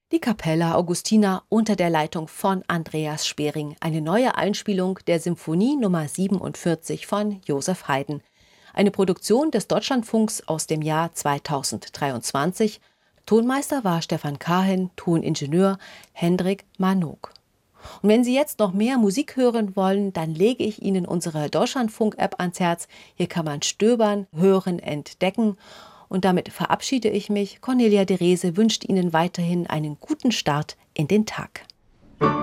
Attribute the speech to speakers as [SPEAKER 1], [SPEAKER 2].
[SPEAKER 1] Die Capella Augustina unter der Leitung von Andreas Spering, eine neue Einspielung der Symphonie Nummer 47 von Joseph Haydn. Eine Produktion des Deutschlandfunks aus dem Jahr 2023. Tonmeister war Stefan Kahen, Toningenieur Hendrik Manuk. Und wenn Sie jetzt noch mehr Musik hören wollen, dann lege ich Ihnen unsere Deutschlandfunk-App ans Herz. Hier kann man stöbern, hören, entdecken. Und damit verabschiede ich mich. Cornelia de Rese wünscht Ihnen weiterhin einen guten Start in den Tag.